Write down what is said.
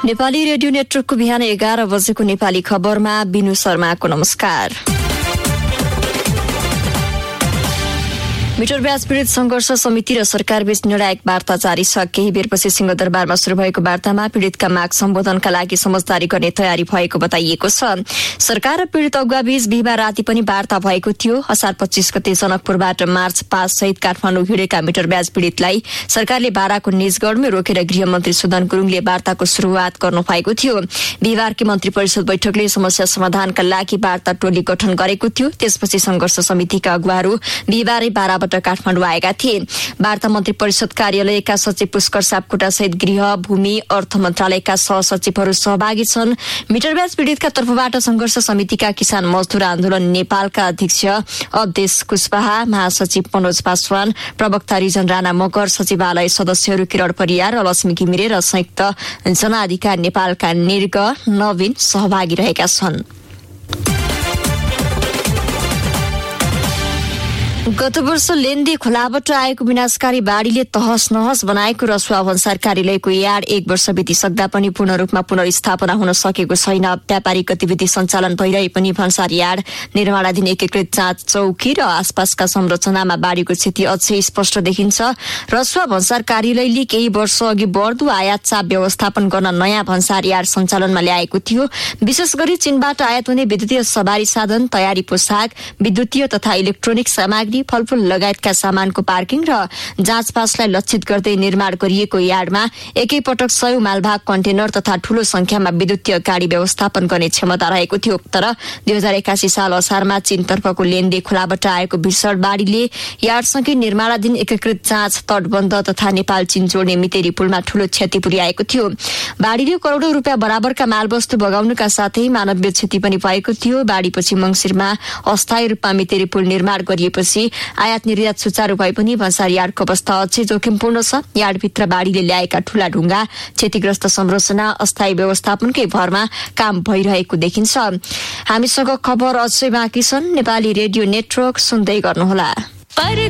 Nepali radio नेटवर्कको बिहान 11 बजेको नेपाली खबरमा बिनु शर्माको नमस्कार। मिटर ब्याज पीड़ित संघर्ष समिति र सरकारबीच निर्णायक वार्ता जारी छ। केही बेरपछि सिंहदरबारमा शुरू भएको वार्तामा पीड़ितका माग सम्बोधनका लागि समझदारी गर्ने तयारी भएको बताइएको छ। सरकार र पीड़ित अगुवाबीच बिहिबार राति पनि वार्ता भएको थियो। असार 25 गते जनकपुरबाट मार्च पास सहित काठमाडौँ हिँडेका मिटर ब्याज पीड़ितलाई सरकारले बाराको निजगढमै रोकेर गृहमन्त्री सुदन गुरुङले वार्ताको शुरूआत गर्नु भएको थियो। बिहिबारकी मन्त्री परिषद बैठकले समस्या समाधानका लागि वार्ता टोली गठन गरेको थियो। त्यसपछि संघर्ष समितिका अगुवाहरू बिहिबारै बाराबाट काठमाडौँ आएका थिए। वार्ता मन्त्री परिषद कार्यालयका सचिव पुष्कर सापकोटा सहित गृह, भूमि, अर्थ मन्त्रालयका सहसचिवहरू सहभागी छन्। मिटर ब्याज पीड़ितका तर्फबाट संघर्ष समितिका किसान मजदुर आन्दोलन नेपालका अध्यक्ष अवधेश कुशवाहा, महासचिव मनोज पासवान, प्रवक्ता रिजन राणा मगर, सचिवालय सदस्यहरू किरण परियार र लक्ष्मी घिमिरे र संयुक्त जनाधिकार नेपालका निर्ग नवीन सहभागी रहेका छन्। गत वर्ष लेन्दी खोलाबाट आएको विनाशकारी बाढ़ीले तहस नहस बनाएको रसुवा भन्सार कार्यालयको यार्ड 1 वर्ष बितिसक्दा पनि पूर्ण रूपमा पुनर्स्थापना हुन सकेको छैन। व्यापारिक गतिविधि सञ्चालन भइरहे पनि भन्सार यार्ड, निर्माणाधीन एकीकृत जाँच चौकी र आसपासका संरचनामा बाढ़ीको क्षति अझै स्पष्ट देखिन्छ। रसुवा भन्सार कार्यालयले केही वर्ष अघि बढ्दो आयात चाप व्यवस्थापन गर्न नयाँ भन्सार यार्ड सञ्चालनमा ल्याएको थियो। विशेष गरी चीनबाट आयात हुने विद्युतीय सवारी साधन, तयारी पोशाक, विद्युतीय तथा इलेक्ट्रोनिक सामग्री, फलफूल लगायतका सामानको पार्किङ र जाँचपासलाई लक्षित गर्दै निर्माण गरिएको यार्डमा एकैपटक 100 मालभाग कन्टेनर तथा ठूलो संख्यामा विद्युतीय गाडी व्यवस्थापन गर्ने क्षमता रहेको थियो। तर 2081 साल असारमा चीनतर्फको लेन्डे खोलाबाट आएको भीषण बाढ़ीले यार्डसँगै निर्माणाधीन एकीकृत जाँच, तटबन्ध तथा नेपाल चीन जोड्ने मितेरी पुलमा ठूलो क्षति पुर्याएको थियो। बाढ़ीले करोडौं रुपियाँ बराबरका मालवस्तु बगाउनुका साथै मानवीय क्षति पनि भएको थियो। बाढ़ीपछि मंगिरमा अस्थायी रूपमा मितेरी पुल निर्माण गरिएपछि आयात निर्यात सुचारू भए पनि भन्सार यार्डको अवस्था अझै जोखिमपूर्ण छ। यार्डभित्र बाढ़ीले ल्याएका ठूला ढुङ्गा, क्षतिग्रस्त संरचना, अस्थायी व्यवस्थापनकै भरमा काम भइरहेको देखिन्छ। हामीसँग खबर अझै बाँकी छन्। नेपाली रेडियो नेटवर्क सुन्दै गर्नुहोला।